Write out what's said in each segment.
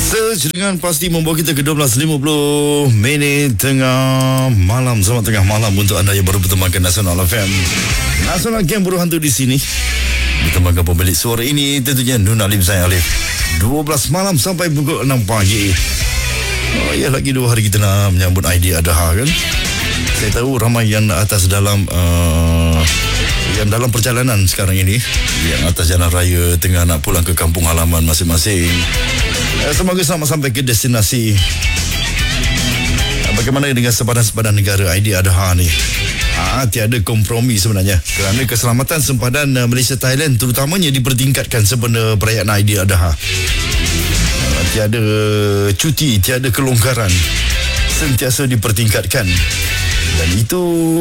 Search dengan pasti membawa kita ke 12.50 minit tengah malam. Selamat tengah malam untuk anda yang baru bertemankan Nasional FM. Nasional Game Buruh Hantu di sini. Bertemankan pemilik suara ini tentunya Nun Alif saya Alif. 12 malam sampai pukul 6 pagi. Oh ya, lagi 2 hari kita nak menyambut Aidiladha kan. Saya tahu ramai yang atas dalam yang dalam perjalanan sekarang ini, yang atas jalan raya tengah nak pulang ke kampung halaman masing-masing. Semoga selamat sampai ke destinasi. Bagaimana dengan sempadan-sempadan negara Aidiladha ni? Tiada kompromi sebenarnya, kerana keselamatan sempadan Malaysia Thailand terutamanya dipertingkatkan sempena perayaan Aidiladha. Tiada cuti, tiada kelonggaran, sentiasa dipertingkatkan. Dan itu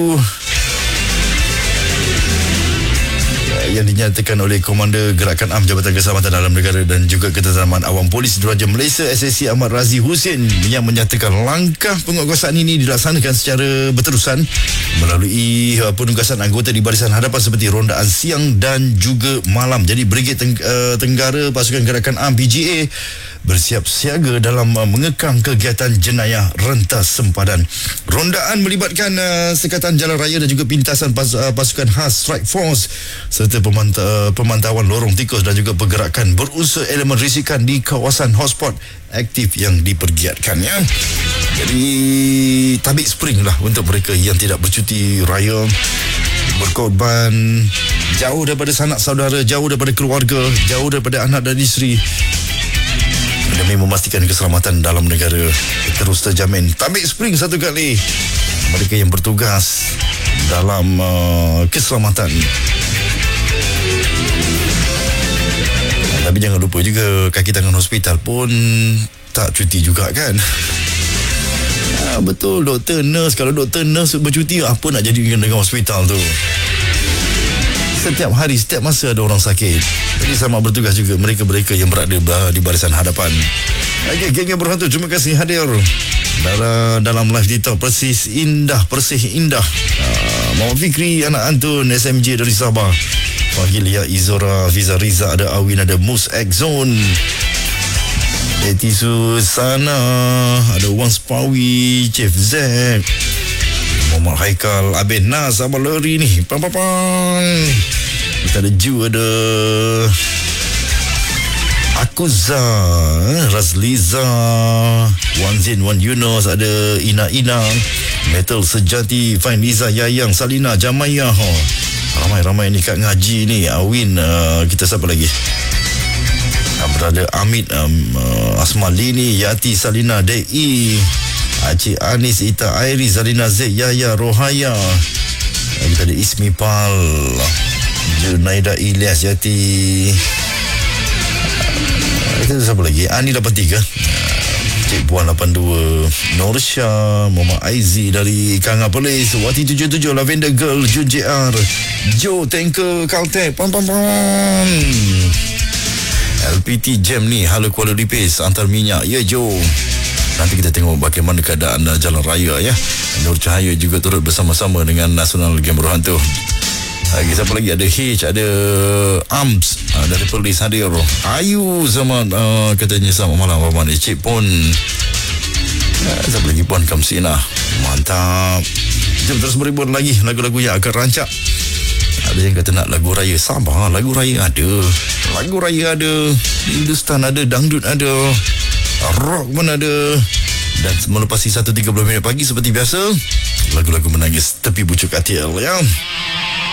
yang dinyatakan oleh Komander Gerakan Am Jabatan Keselamatan Dalam Negara dan juga Ketenteraman Awam Polis Diraja Malaysia SSC Ahmad Razi Hussein yang menyatakan langkah penguatkuasaan ini dilaksanakan secara berterusan melalui penugasan anggota di barisan hadapan seperti rondaan siang dan juga malam. Jadi Brigade Tenggara Pasukan Gerakan Am PGA bersiap siaga dalam mengekang kegiatan jenayah rentas sempadan. Rondaan melibatkan Sekatan Jalan Raya dan juga pintasan pasukan khas Strike Force serta pemantauan lorong tikus dan juga pergerakan berunsur elemen risikan di kawasan hotspot aktif yang dipergiatkan ya. Jadi tabik spring lah untuk mereka yang tidak bercuti raya, berkorban jauh daripada sanak saudara, jauh daripada keluarga, jauh daripada anak dan isteri, demi memastikan keselamatan dalam negara terus terjamin. Tabik spring satu kali mereka yang bertugas dalam keselamatan. Tapi jangan lupa juga kaki tangan hospital pun tak cuti juga kan. Betul, doktor, nurse. Kalau doktor, nurse bercuti, apa nak jadi dengan hospital tu? Setiap hari, setiap masa ada orang sakit. Jadi sama bertugas juga mereka-mereka yang berada di barisan hadapan. Okey, geng berhantu, terima kasih hadir dalam live kita. Persih indah. Muhammad Fikri, anak Antun, SMJ dari Sabah. Fahilia Izora, Fiza Riza, ada Awin, ada Mus Exxon, Eti Susana, ada Wan Spawi, Chef Zack, Muhammad Haikal, Abin Nas, Abang Lori ni. Kita ada Ju, ada Akuza, Razliza, Wan Zin, Wan Yunus, ada Ina, Metal Sejati, Fain Liza, Yayang, Salina, Jamaya. Ramai-ramai ni kat ngaji ni. Awin, kita siapa lagi? Berada Amit, Asma Lini, Yati, Salina, Dei, Acik Anis, Ita Airi, Zalina Z, Yaya, Rohaya. Kita ada Ismi Pal, Junaida Ilyas, Yati. Kita siapa lagi? Ani 83, Cik Puan 82, Norsha, Muhammad Aizi dari Kanga Polis, Wati 77, Lavender Girl, Jun JR, Joe Tanker Caltech, LPT Jam ni, Halo Kuala Lipis, antar minyak. Ya Joe, nanti kita tengok bagaimana keadaan jalan raya ya. Nur Cahaya juga turut bersama-sama dengan Nasional Game Buruh Hantu. Siapa lagi? Ada H, ada Arms, dari polis hadir. Ayu zaman katanya selamat malam Abang Cik pun. Siapa lagi? Puan Kamsina, mantap. Jom terus beribun lagi lagu-lagu yang akan rancak. Ada yang kata nak lagu raya. Sabar, lagu raya ada, lagu raya ada, Hindustan ada, dangdut ada, rock pun ada. Dan melepasi 1.30 minit pagi seperti biasa, lagu-lagu menangis tepi bucuk katil ya.